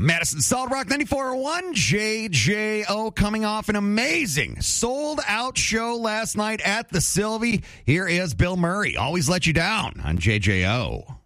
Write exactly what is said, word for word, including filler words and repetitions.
Madison Solid Rock ninety-four point one, J J O coming off an amazing sold-out show last night at the Sylvie. Here is Bill Murray. Always let you down on J J O.